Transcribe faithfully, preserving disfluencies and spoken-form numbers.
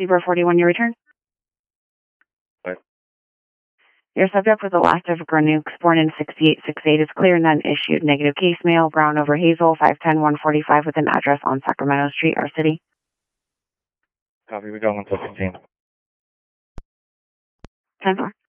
Zebra forty-one, your return. What? Your subject was the last of Granukes, born in sixty-eight sixty-eight, is clear, none issued. Negative case, male, brown over hazel, five ten one forty-five, with an address on Sacramento Street, our city. Copy, we got one till fifteen. ten four.